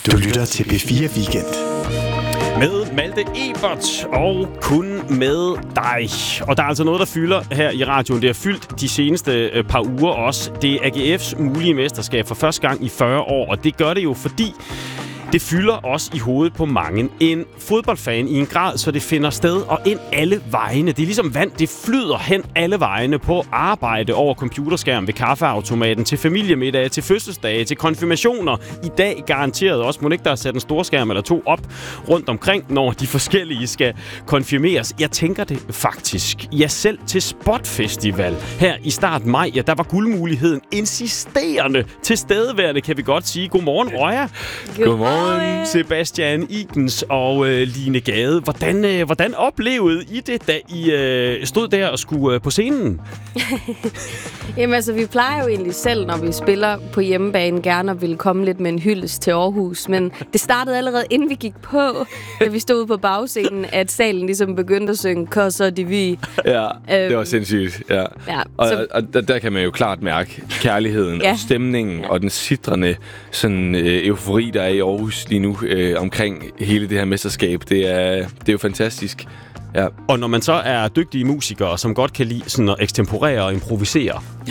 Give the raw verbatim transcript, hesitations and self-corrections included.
Du lytter til P fire Weekend. Med Malte Ebert og kun med dig. Og der er altså noget, der fylder her i radioen. Det har fyldt de seneste par uger også. Det er A G F's mulige mesterskab for første gang i fyrre år. Og det gør det jo, fordi det fylder også i hovedet på mange. En fodboldfan i en grad, så det finder sted og ind alle vejene. Det er ligesom vand, det flyder hen alle vejene på arbejde, over computerskærm, ved kaffeautomaten, til familiemiddag, til fødselsdage, til konfirmationer. I dag garanteret også. Må ikke der er sat en storskærm eller to op rundt omkring, når de forskellige skal konfirmeres. Jeg tænker det faktisk. Ja, selv til Spotfestival her i start maj, ja, der var guldmuligheden insisterende tilstedeværende, kan vi godt sige. Godmorgen, Røja. Godmorgen. Sebastian Igens og øh, Line Gade. Hvordan, øh, hvordan oplevede I det, da I øh, stod der og skulle øh, på scenen? Jamen altså, vi plejer jo egentlig selv, når vi spiller på hjemmebane, gerne at ville komme lidt med en hyldest til Aarhus. Men det startede allerede, inden vi gik på, da vi stod på bagscenen, at salen ligesom begyndte at synge Kosser de Vi. Ja, det var sindssygt. Ja. Ja, og, så... og der, der kan man jo klart mærke kærligheden ja. og stemningen og den sitrende sådan, øh, eufori, der er i Aarhus lige nu øh, omkring hele det her mesterskab. Det er, det er jo fantastisk. Ja. Og når man så er dygtige musikere, som godt kan lide sådan at ekstemporere og improvisere,